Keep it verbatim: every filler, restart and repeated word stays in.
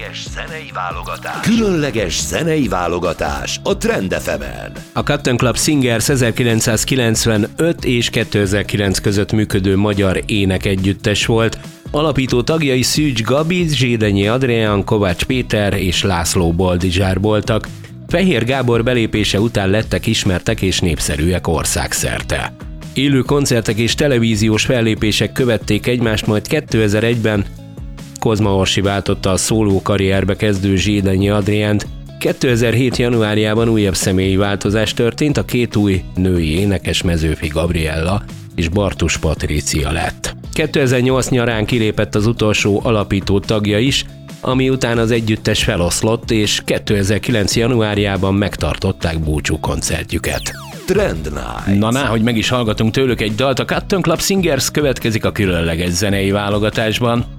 Különleges zenei válogatás. Különleges zenei válogatás a Trend ef emen. A Cotton Club Singers ezerkilencszázkilencvenöt és kétezer-kilenc között működő magyar énekegyüttes volt. Alapító tagjai Szűcs Gabi, Zsédenyi Adrián, Kovács Péter és László Boldizsár voltak. Fehér Gábor belépése után lettek ismertek és népszerűek országszerte. Élő koncertek és televíziós fellépések követték egymást, majd kétezer-egyben Kozma Orsi váltotta a szóló karrierbe kezdő Zsédenyi Adriánt. kétezer-hét januárjában újabb személyi változás történt, a két új női énekes Mezőfi Gabriella és Bartus Patrícia lett. kétezer-nyolc nyarán kilépett az utolsó alapító tagja is, ami után az együttes feloszlott, és kétezer-kilenc januárjában megtartották búcsú koncertjüket. Trend Night. Na, ná, hogy meg is hallgatunk tőlük egy dalt, a Cotton Club Singers következik a különleges zenei válogatásban.